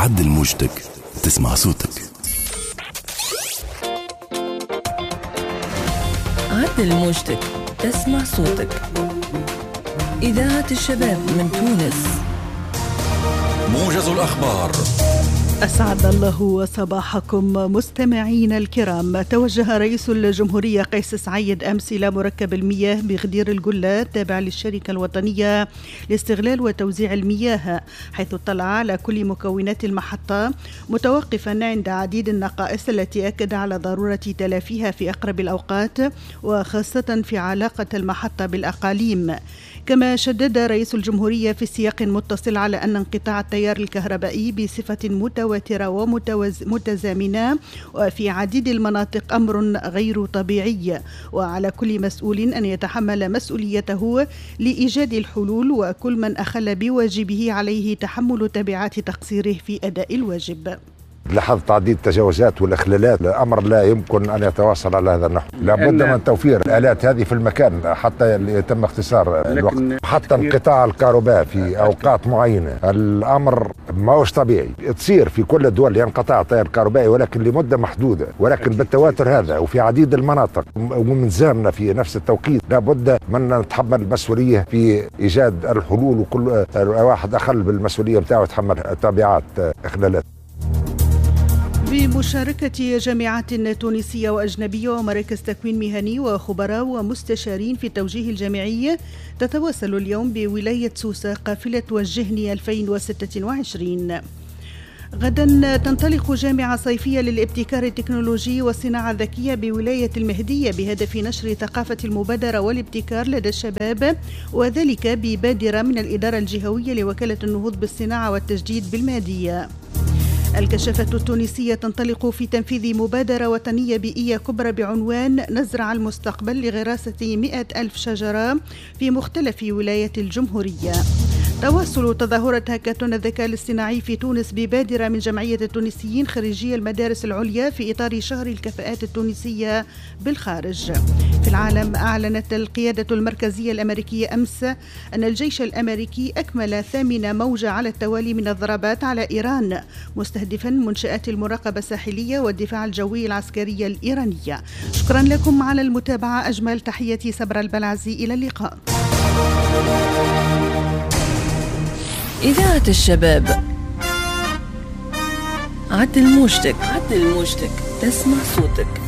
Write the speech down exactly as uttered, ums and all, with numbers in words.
عدل موجتك تسمع صوتك. عدل موجتك تسمع صوتك. إذاعة الشباب من تونس. موجز الأخبار. أسعد الله صباحكم مستمعين الكرام. توجه رئيس الجمهورية قيس سعيد أمس إلى مركب المياه بغدير الجلة التابع للشركة الوطنية لاستغلال وتوزيع المياه، حيث اطلع على كل مكونات المحطة متوقفا عند عديد النقائص التي أكد على ضرورة تلافيها في أقرب الأوقات، وخاصة في علاقة المحطة بالأقاليم. كما شدد رئيس الجمهورية في سياق متصل على أن انقطاع التيار الكهربائي بصفة متواترة ومتزامنة وفي عديد المناطق أمر غير طبيعي، وعلى كل مسؤول أن يتحمل مسؤوليته لإيجاد الحلول، وكل من أخل بواجبه عليه تحمل تبعات تقصيره في أداء الواجب. لاحظت تعديد التجاوزات والإخلالات، الأمر لا يمكن أن يتواصل على هذا النحو. لابد من توفير الآلات هذه في المكان حتى يتم اختصار الوقت. حتى انقطاع الكهرباء في أوقات معينة الأمر ما هوش طبيعي. تصير في كل الدول ينقطع التيار الكهربائي ولكن لمدة محدودة، ولكن بالتواتر هذا وفي عديد المناطق ومن زامنا في نفس التوقيت. لابد من نتحمل المسؤولية في إيجاد الحلول، وكل واحد أخل بالمسؤولية بتاعه يتحمل تبعات إخلالات. بمشاركة جامعات تونسية وأجنبية ومراكز تكوين مهني وخبراء ومستشارين في التوجيه الجامعي، تتواصل اليوم بولاية سوسة قافلة وجهني ألفين وستة وعشرين. غدا تنطلق جامعة صيفية للابتكار التكنولوجي والصناعة الذكية بولاية المهدية بهدف نشر ثقافة المبادرة والابتكار لدى الشباب، وذلك ببادرة من الإدارة الجهوية لوكالة النهوض بالصناعة والتجديد بالمهدية. الكشافة التونسية تنطلق في تنفيذ مبادرة وطنية بيئية كبرى بعنوان نزرع المستقبل لغراسة مئة ألف شجرة في مختلف ولايات الجمهورية. تواصل تظاهرة هاكاثون الذكاء الاصطناعي في تونس ببادرة من جمعية التونسيين خريجي المدارس العليا في إطار شهر الكفاءات التونسية بالخارج. في العالم، أعلنت القيادة المركزية الأمريكية أمس أن الجيش الأمريكي أكمل ثامن موجة على التوالي من الضربات على إيران، مستهدفا منشآت المراقبة الساحلية والدفاع الجوي العسكرية الإيرانية. شكرا لكم على المتابعة. أجمل تحياتي سبرة البلعزي، إلى اللقاء. إذاعة الشباب. عدل موجتك. عدل موجتك تسمع صوتك.